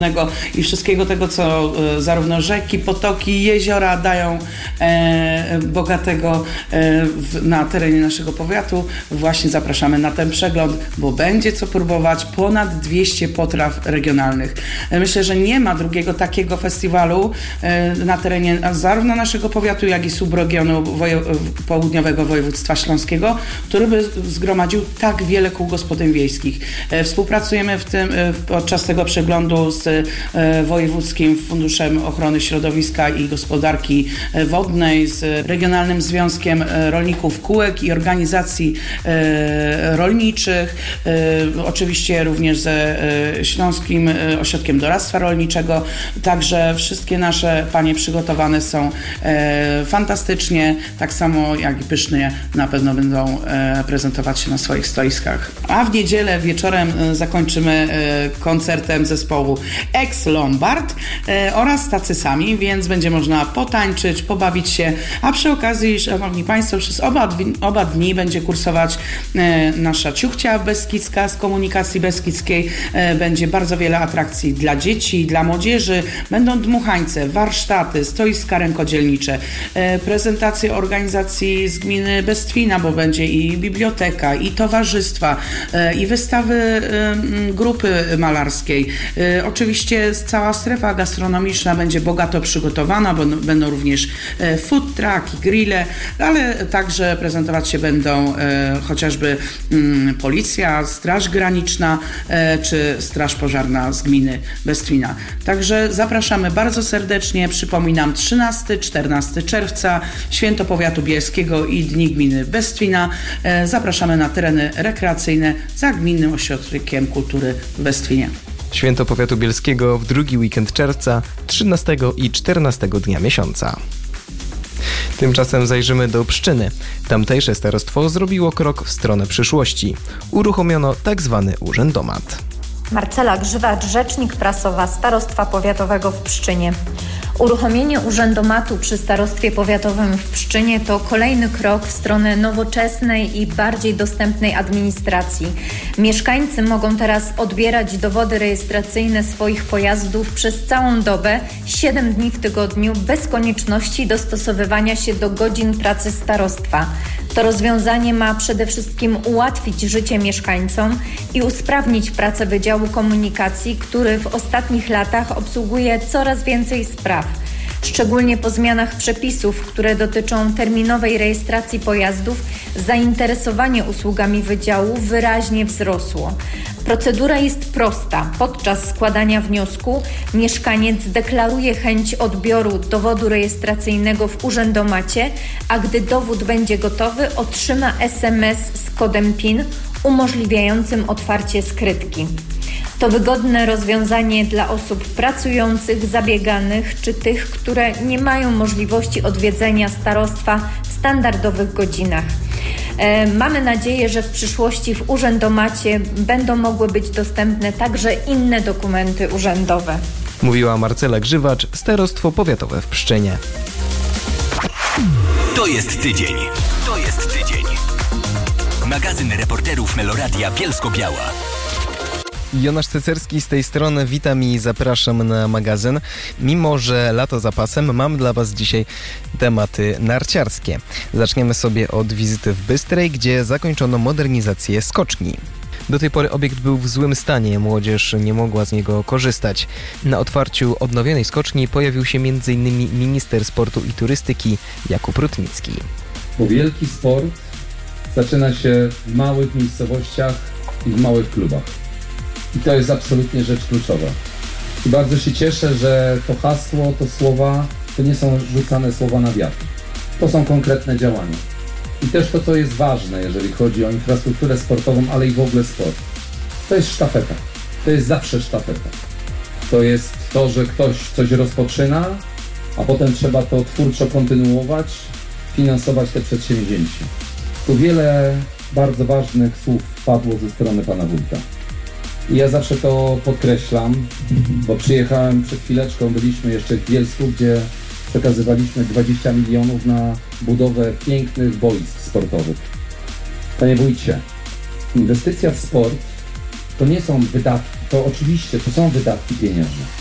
i wszystkiego tego, co zarówno rzeki, potoki, jeziora dają bogatego na terenie naszego powiatu. Właśnie zapraszamy na ten przegląd, bo będzie co próbować. Ponad 200 potraw regionalnych. Myślę, że nie ma drugiego takiego festiwalu na terenie zarówno naszego powiatu, jak i subregionu południowego województwa śląskiego, który by zgromadził tak wiele kół gospodyń wiejskich. Współpracujemy podczas tego przeglądu z Wojewódzkim Funduszem Ochrony Środowiska i Gospodarki Wodnej, z Regionalnym Związkiem Rolników Kółek i Organizacji Rolniczych, oczywiście również ze Śląskim Ośrodkiem Doradztwa Rolniczego. Także wszystkie nasze panie przygotowane są fantastycznie, tak samo jak i pysznie na pewno będą prezentować się na swoich stoiskach. A w niedzielę wieczorem zakończymy koncertem zespołu Ex-Lombard oraz Tacysami, więc będzie można potańczyć, pobawić się, a przy okazji, szanowni państwo, przez oba dni będzie kursować nasza ciuchcia beskidzka z komunikacji beskidzkiej. Będzie bardzo wiele atrakcji dla dzieci, dla młodzieży. Będą dmuchańce, warsztaty, stoiska rękodzielnicze, prezentacje organizacji z gminy Bestwina, bo będzie i biblioteka, i towarzystwa, i wystawy grupy malarskiej. Oczywiście cała strefa gastronomiczna będzie bogato przygotowana, bo będą również food truck i grille, ale także prezentować się będą chociażby policja, straż graniczna czy straż pożarna z gminy Bestwina. Także zapraszamy bardzo serdecznie. Przypominam, 13-14 czerwca, Święto Powiatu Bielskiego i Dni Gminy Bestwina. Zapraszamy na tereny rekreacyjne za Gminnym Ośrodkiem Kultury w Bestwinie. Święto Powiatu Bielskiego w drugi weekend czerwca, 13 i 14 dnia miesiąca. Tymczasem zajrzymy do Pszczyny. Tamtejsze starostwo zrobiło krok w stronę przyszłości. Uruchomiono tzw. urzędomat. Marcela Grzywacz, rzecznik prasowa Starostwa Powiatowego w Pszczynie. Uruchomienie urzędomatu przy Starostwie Powiatowym w Pszczynie to kolejny krok w stronę nowoczesnej i bardziej dostępnej administracji. Mieszkańcy mogą teraz odbierać dowody rejestracyjne swoich pojazdów przez całą dobę, 7 dni w tygodniu, bez konieczności dostosowywania się do godzin pracy starostwa. To rozwiązanie ma przede wszystkim ułatwić życie mieszkańcom i usprawnić pracę Wydziału Komunikacji, który w ostatnich latach obsługuje coraz więcej spraw. Szczególnie po zmianach przepisów, które dotyczą terminowej rejestracji pojazdów, zainteresowanie usługami Wydziału wyraźnie wzrosło. Procedura jest prosta. Podczas składania wniosku mieszkaniec deklaruje chęć odbioru dowodu rejestracyjnego w urzędomacie, a gdy dowód będzie gotowy, otrzyma SMS z kodem PIN umożliwiającym otwarcie skrytki. To wygodne rozwiązanie dla osób pracujących, zabieganych czy tych, które nie mają możliwości odwiedzenia starostwa w standardowych godzinach. Mamy nadzieję, że w przyszłości w urzędomacie będą mogły być dostępne także inne dokumenty urzędowe. Mówiła Marcela Grzywacz, Starostwo Powiatowe w Pszczynie. To jest tydzień. To jest tydzień. Magazyn reporterów Meloradia Bielsko-Biała. Jonasz Cecerski z tej strony, witam i zapraszam na magazyn. Mimo że lato za pasem, mam dla Was dzisiaj tematy narciarskie. Zaczniemy sobie od wizyty w Bystrej, gdzie zakończono modernizację skoczni. Do tej pory obiekt był w złym stanie, młodzież nie mogła z niego korzystać. Na otwarciu odnowionej skoczni pojawił się m.in. minister sportu i turystyki Jakub Rutnicki. Bo wielki sport zaczyna się w małych miejscowościach i w małych klubach. I to jest absolutnie rzecz kluczowa. I bardzo się cieszę, że to hasło, to słowa, to nie są rzucane słowa na wiatr. To są konkretne działania. I też to, co jest ważne, jeżeli chodzi o infrastrukturę sportową, ale i w ogóle sport. To jest sztafeta. To jest zawsze sztafeta. To jest to, że ktoś coś rozpoczyna, a potem trzeba to twórczo kontynuować, finansować te przedsięwzięcia. Tu wiele bardzo ważnych słów padło ze strony pana wójta. I ja zawsze to podkreślam, bo przyjechałem przed chwileczką, byliśmy jeszcze w Bielsku, gdzie przekazywaliśmy 20 milionów na budowę pięknych boisk sportowych. Panie wójcie, inwestycja w sport to nie są wydatki, to oczywiście to są wydatki pieniężne.